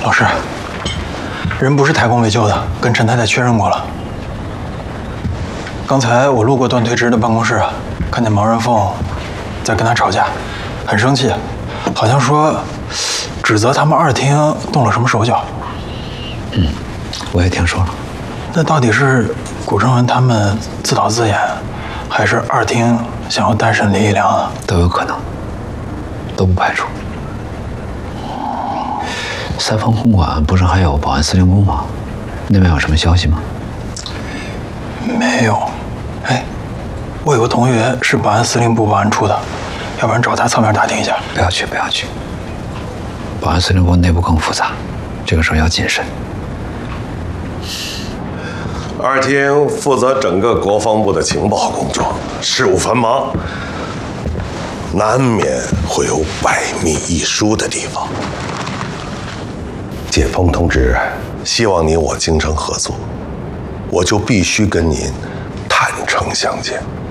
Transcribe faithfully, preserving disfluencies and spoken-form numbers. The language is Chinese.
老师，人不是台工维修的，跟陈太太确认过了。刚才我路过段推直的办公室，看见毛人凤在跟他吵架，很生气，好像说指责他们二厅动了什么手脚。 嗯，我也听说了。 那到底是古正文他们自导自演，还是二厅想要单审李一良啊？ 都有可能，都不排除。三丰公馆不是还有保安司令部吗？那边有什么消息吗？ 没有。哎，我有个同学是保安司令部保安处的，要不然找他侧面打听一下。 不要去，不要去。保安司令部内部更复杂，这个事儿要谨慎。 二厅负责整个国防部的情报工作，事务繁忙，难免会有百密一疏的地方。解放同志希望你我精诚合作，我就必须跟您坦诚相见。